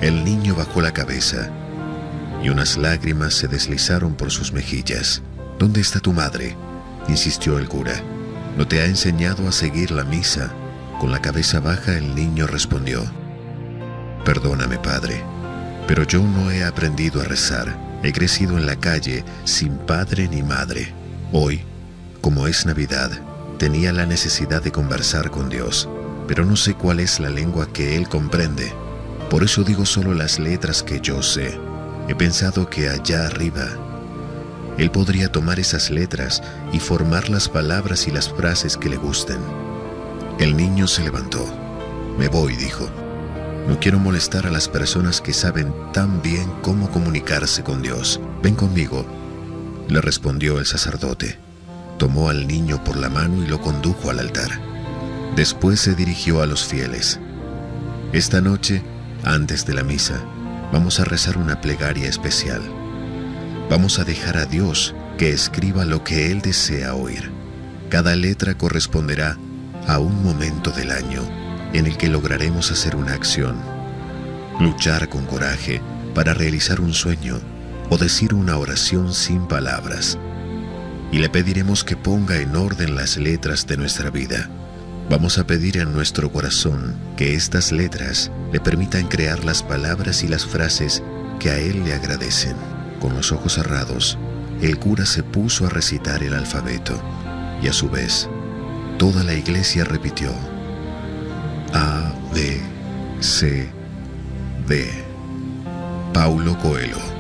El niño bajó la cabeza y unas lágrimas se deslizaron por sus mejillas. «¿Dónde está tu madre?», insistió el cura. «¿No te ha enseñado a seguir la misa?». Con la cabeza baja el niño respondió: «Perdóname, padre, pero yo no he aprendido a rezar. He crecido en la calle sin padre ni madre. Hoy, como es Navidad, tenía la necesidad de conversar con Dios, pero no sé cuál es la lengua que Él comprende. Por eso digo solo las letras que yo sé. He pensado que allá arriba Él podría tomar esas letras y formar las palabras y las frases que le gusten». El niño se levantó. «Me voy», dijo. «No quiero molestar a las personas que saben tan bien cómo comunicarse con Dios. Ven conmigo», le respondió el sacerdote. Tomó al niño por la mano y lo condujo al altar. Después se dirigió a los fieles. «Esta noche, antes de la misa, vamos a rezar una plegaria especial. Vamos a dejar a Dios que escriba lo que Él desea oír. Cada letra corresponderá a un momento del año en el que lograremos hacer una acción, luchar con coraje para realizar un sueño o decir una oración sin palabras. Y le pediremos que ponga en orden las letras de nuestra vida. Vamos a pedir en nuestro corazón que estas letras le permitan crear las palabras y las frases que a Él le agradecen». Con los ojos cerrados, el cura se puso a recitar el alfabeto y a su vez, toda la iglesia repitió: A, B, C, D. Paulo Coelho.